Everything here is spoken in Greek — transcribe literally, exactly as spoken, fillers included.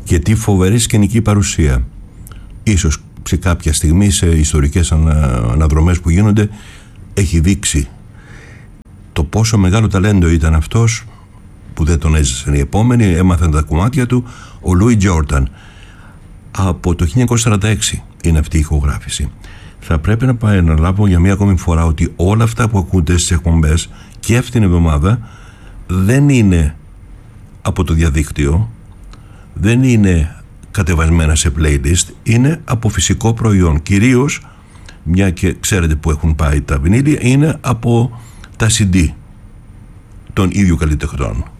Και τι φοβερή σκηνική παρουσία. Ίσως σε κάποια στιγμή σε ιστορικές ανα, αναδρομές που γίνονται έχει δείξει το πόσο μεγάλο ταλέντο ήταν αυτός, που δεν τον έζησαν οι επόμενοι, έμαθαν τα κομμάτια του, ο Λούι Τζόρνταν. Από το χίλια εννιακόσια σαράντα έξι είναι αυτή η ηχογράφηση. Θα πρέπει να πάει να λάβω για μία ακόμη φορά ότι όλα αυτά που ακούτε στις εκπομπές και αυτήν την εβδομάδα δεν είναι από το διαδίκτυο, δεν είναι κατεβασμένα σε playlist, είναι από φυσικό προϊόν. Κυρίως, μια και ξέρετε που έχουν πάει τα βινίλια, είναι από τα σι ντι των ίδιων καλλιτεχνών.